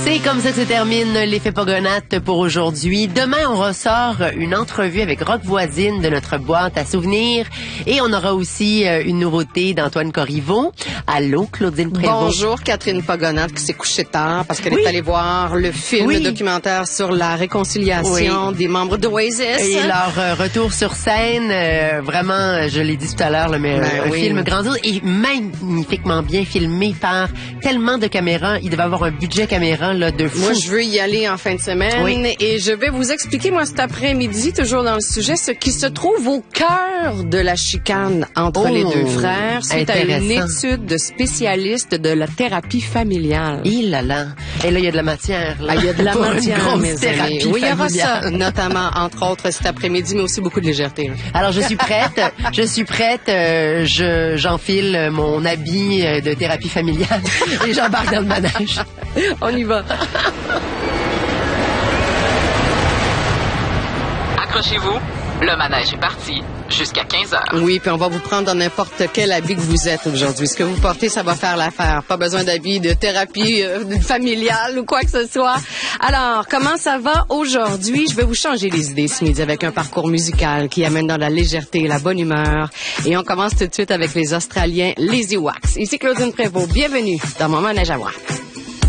C'est comme ça que se termine l'effet Pogonate pour aujourd'hui. Demain, on ressort une entrevue avec Rock Voisine de notre boîte à souvenirs. Et on aura aussi une nouveauté d'Antoine Corriveau. Allô, Claudine Prévost. Bonjour, Catherine Pogonate qui s'est couchée tard parce qu'elle est allée voir le film documentaire sur la réconciliation des membres d'Oasis. Et leur retour sur scène, vraiment, je l'ai dit tout à l'heure, mais un film grandiose et magnifiquement bien filmé par tellement de caméras. Il devait avoir un budget caméra là, de fou. Moi, je veux y aller en fin de semaine et je vais vous expliquer, moi, cet après-midi, toujours dans le sujet, ce qui se trouve au cœur de la chicane entre les deux frères. C'est une étude de spécialistes de la thérapie familiale. Il là. Et là, il y a de la matière. Là, il y a de la matière, mes thérapie amis. Oui, il y aura familiale. ça, notamment, entre autres, cet après-midi, mais aussi beaucoup de légèreté. Là. Alors, je suis prête. J'enfile mon habit de thérapie familiale et j'embarque dans le manège. On y va. Accrochez-vous, le manège est parti jusqu'à 15h. Oui, puis on va vous prendre dans n'importe quel habit que vous êtes aujourd'hui. Ce que vous portez, ça va faire l'affaire. Pas besoin d'habits de thérapie familiale ou quoi que ce soit. Alors, comment ça va aujourd'hui? Je vais vous changer les idées ce midi avec un parcours musical qui amène dans la légèreté et la bonne humeur. Et on commence tout de suite avec les Australiens, les Ewoks. Ici Claudine Prévost. Bienvenue dans mon manège à moi.